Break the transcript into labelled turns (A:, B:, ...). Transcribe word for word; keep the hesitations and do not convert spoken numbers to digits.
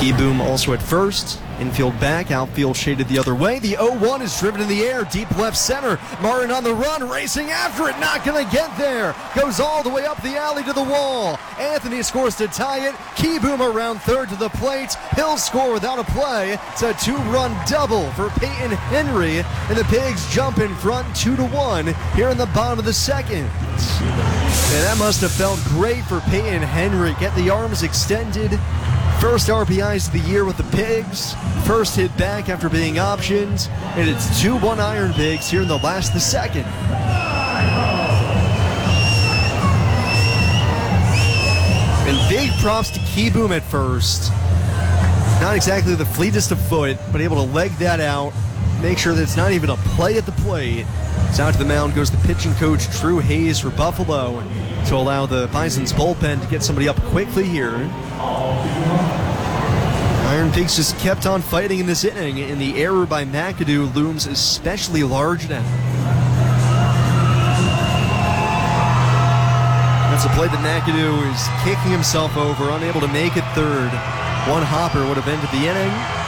A: Keyboom also at first. Infield back, outfield shaded the other way. The oh one is driven in the air, deep left center. Martin on the run, racing after it, not going to get there. Goes all the way up the alley to the wall. Anthony scores to tie it. Keyboom around third to the plate. He'll score without a play. It's a two-run double for Peyton Henry, and the Pigs jump in front two to one here in the bottom of the second. And that must have felt great for Peyton Henry. Get the arms extended. First R B Is of the year with the Pigs. First hit back after being optioned. And it's two one Iron Pigs here in the last of the second. And big props to Keyboom at first. Not exactly the fleetest of foot, but able to leg that out. Make sure that it's not even a play at the plate. So out to the mound goes the pitching coach, Drew Hayes, for Buffalo, to allow the Bison's bullpen to get somebody up quickly here. Iron Pigs just kept on fighting in this inning, and the error by McAdoo looms especially large now. That's a play that McAdoo is kicking himself over, unable to make it third. One hopper would have ended the inning.